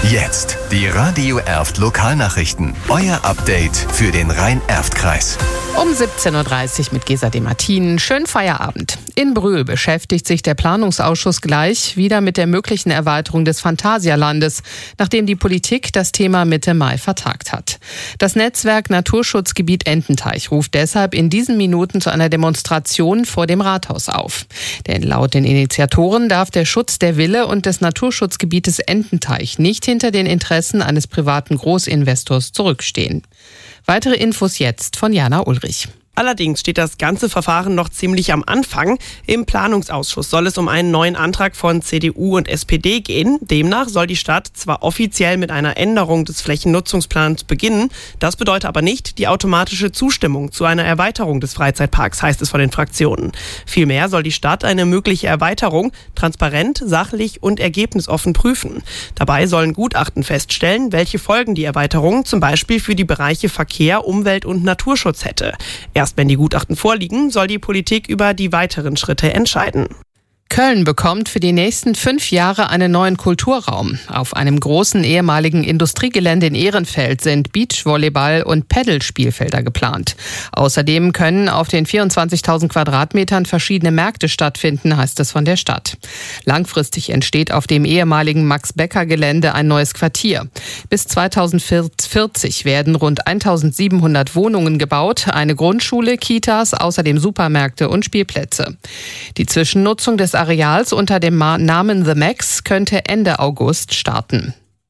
Jetzt die Radio Erft Lokalnachrichten. Euer Update für den Rhein-Erft-Kreis. Um 17.30 Uhr mit Gesa de Martin. Schönen Feierabend. In Brühl beschäftigt sich der Planungsausschuss gleich wieder mit der möglichen Erweiterung des Phantasialandes, nachdem die Politik das Thema Mitte Mai vertagt hat. Das Netzwerk Naturschutzgebiet Ententeich ruft deshalb in diesen Minuten zu einer Demonstration vor dem Rathaus auf. Denn laut den Initiatoren darf der Schutz der Ville und des Naturschutzgebietes Ententeich nicht hinter den Interessen eines privaten Großinvestors zurückstehen. Weitere Infos jetzt von Jana Ulrich. Allerdings steht das ganze Verfahren noch ziemlich am Anfang. Im Planungsausschuss soll es um einen neuen Antrag von CDU und SPD gehen. Demnach soll die Stadt zwar offiziell mit einer Änderung des Flächennutzungsplans beginnen, das bedeutet aber nicht die automatische Zustimmung zu einer Erweiterung des Freizeitparks, heißt es von den Fraktionen. Vielmehr soll die Stadt eine mögliche Erweiterung transparent, sachlich und ergebnisoffen prüfen. Dabei sollen Gutachten feststellen, welche Folgen die Erweiterung zum Beispiel für die Bereiche Verkehr, Umwelt und Naturschutz hätte. Erst wenn die Gutachten vorliegen, soll die Politik über die weiteren Schritte entscheiden. Köln bekommt für die nächsten 5 Jahre einen neuen Kulturraum. Auf einem großen ehemaligen Industriegelände in Ehrenfeld sind Beachvolleyball- und Paddle-Spielfelder geplant. Außerdem können auf den 24.000 Quadratmetern verschiedene Märkte stattfinden, heißt es von der Stadt. Langfristig entsteht auf dem ehemaligen Max-Becker-Gelände ein neues Quartier. Bis 2040 werden rund 1.700 Wohnungen gebaut, eine Grundschule, Kitas, außerdem Supermärkte und Spielplätze. Die Zwischennutzung des Areals unter dem Namen The Max könnte Ende August starten.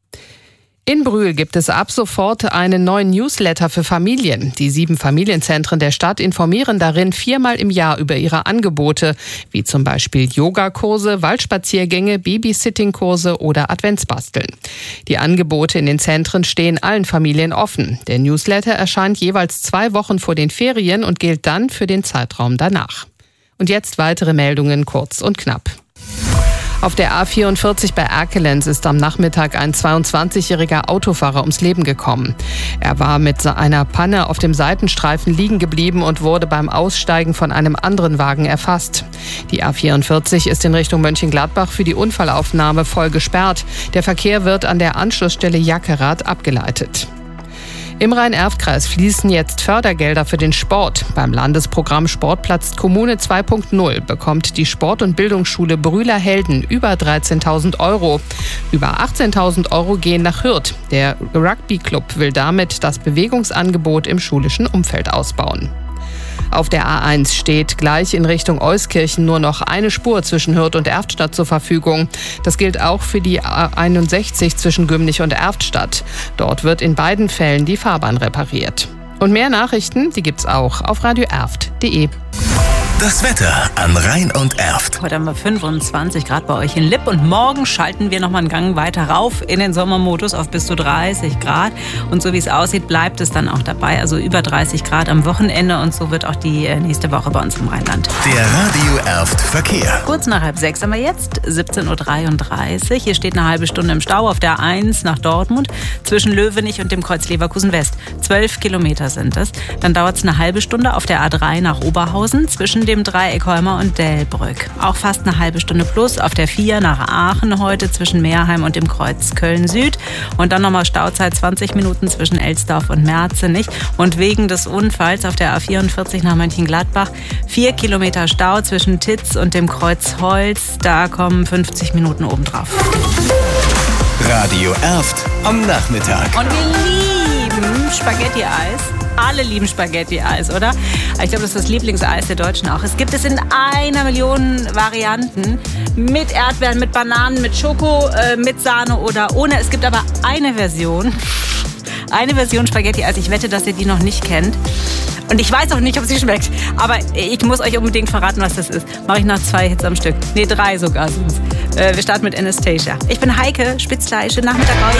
In Brühl gibt es ab sofort einen neuen Newsletter für Familien. Die 7 Familienzentren der Stadt informieren darin 4-mal im Jahr über ihre Angebote, wie zum Beispiel Yogakurse, Waldspaziergänge, Babysittingkurse oder Adventsbasteln. Die Angebote in den Zentren stehen allen Familien offen. Der Newsletter erscheint jeweils 2 Wochen vor den Ferien und gilt dann für den Zeitraum danach. Und jetzt weitere Meldungen kurz und knapp. Auf der A44 bei Erkelenz ist am Nachmittag ein 22-jähriger Autofahrer ums Leben gekommen. Er war mit einer Panne auf dem Seitenstreifen liegen geblieben und wurde beim Aussteigen von einem anderen Wagen erfasst. Die A44 ist in Richtung Mönchengladbach für die Unfallaufnahme voll gesperrt. Der Verkehr wird an der Anschlussstelle Jackerath abgeleitet. Im Rhein-Erft-Kreis fließen jetzt Fördergelder für den Sport. Beim Landesprogramm Sportplatz Kommune 2.0 bekommt die Sport- und Bildungsschule Brühler Helden über 13.000 €. Über 18.000 € gehen nach Hürth. Der Rugby-Club will damit das Bewegungsangebot im schulischen Umfeld ausbauen. Auf der A1 steht gleich in Richtung Euskirchen nur noch eine Spur zwischen Hürth und Erftstadt zur Verfügung. Das gilt auch für die A61 zwischen Gümnich und Erftstadt. Dort wird in beiden Fällen die Fahrbahn repariert. Und mehr Nachrichten, die gibt's auch auf radioerft.de. Das Wetter an Rhein und Erft. Heute haben wir 25 Grad bei euch in Lipp und morgen schalten wir nochmal einen Gang weiter rauf in den Sommermodus auf bis zu 30 Grad. Und so wie es aussieht, bleibt es dann auch dabei, also über 30 Grad am Wochenende und so wird auch die nächste Woche bei uns im Rheinland. Der Radio Erft Verkehr. Kurz nach 5:30 haben wir jetzt, 17.33 Uhr. Hier steht eine halbe Stunde im Stau auf der A1 nach Dortmund zwischen Löwenich und dem Kreuz Leverkusen West. 12 Kilometer sind es. Dann dauert es eine halbe Stunde auf der A3 nach Oberhausen zwischen dem Dreieck Holmer und Delbrück. Auch fast eine halbe Stunde plus auf der 4 nach Aachen heute zwischen Meerheim und dem Kreuz Köln Süd. Und dann nochmal Stauzeit 20 Minuten zwischen Elsdorf und Merzenich. Und wegen des Unfalls auf der A44 nach Mönchengladbach 4 Kilometer Stau zwischen Titz und dem Kreuz Holz. Da kommen 50 Minuten obendrauf. Radio Erft am Nachmittag. Und wir lieben Spaghetti-Eis. Alle lieben Spaghetti-Eis, oder? Ich glaube, das ist das Lieblingseis der Deutschen auch. Es gibt es in 1 Million Varianten. Mit Erdbeeren, mit Bananen, mit Schoko, mit Sahne oder ohne. Es gibt aber eine Version Spaghetti-Eis. Ich wette, dass ihr die noch nicht kennt. Und ich weiß auch nicht, ob sie schmeckt. Aber ich muss euch unbedingt verraten, was das ist. Mache ich noch 2 Hits am Stück. Nee, 3 sogar sind's. Wir starten mit Anastasia. Ich bin Heike Spitzler. Schönen Nachmittag euch.